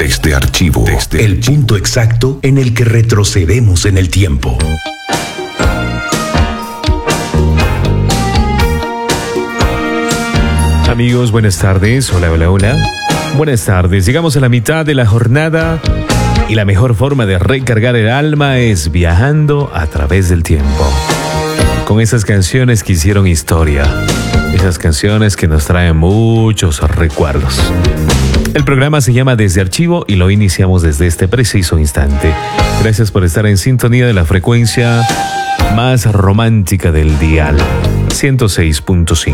Desde Archivo. El punto exacto en el que retrocedemos en el tiempo. Amigos, buenas tardes. Hola, hola, hola. Buenas tardes. Llegamos a la mitad de la jornada y la mejor forma de recargar el alma es viajando a través del tiempo. Con esas canciones que hicieron historia. Esas canciones que nos traen muchos recuerdos. El programa se llama Desde Archivo y lo iniciamos desde este preciso instante. Gracias por estar en sintonía de la frecuencia más romántica del dial, 106.5.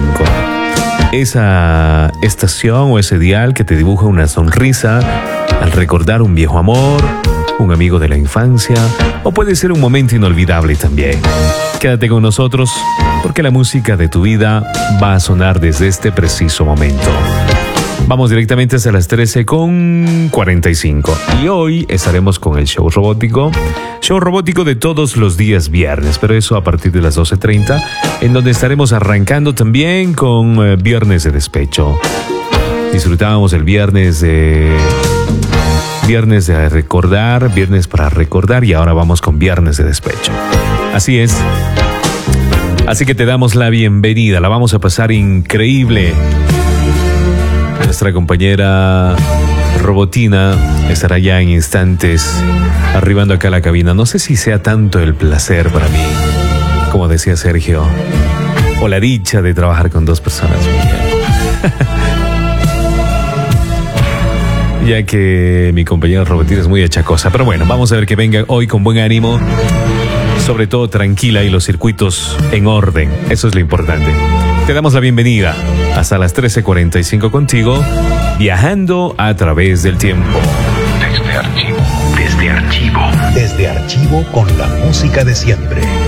Esa estación o ese dial que te dibuja una sonrisa al recordar un viejo amor, un amigo de la infancia, o puede ser un momento inolvidable también. Quédate con nosotros porque la música de tu vida va a sonar desde este preciso momento. Vamos directamente hasta las 13:45 y hoy estaremos con el show robótico de todos los días viernes, pero eso a partir de las 12:30, en donde estaremos arrancando también con Viernes de Despecho. Disfrutábamos el viernes de recordar, viernes para recordar, y ahora vamos con Viernes de Despecho. Así es. Así que te damos la bienvenida, la vamos a pasar increíble. Nuestra compañera Robotina estará ya en instantes arribando acá a la cabina. No sé si sea tanto el placer para mí, como decía Sergio, o la dicha de trabajar con dos personas. Ya que mi compañera Robotina es muy achacosa. Pero bueno, vamos a ver que venga hoy con buen ánimo, sobre todo tranquila y los circuitos en orden. Eso es lo importante. Te damos la bienvenida hasta las 13:45 contigo, viajando a través del tiempo. Desde Archivo. Desde Archivo con la música de siempre.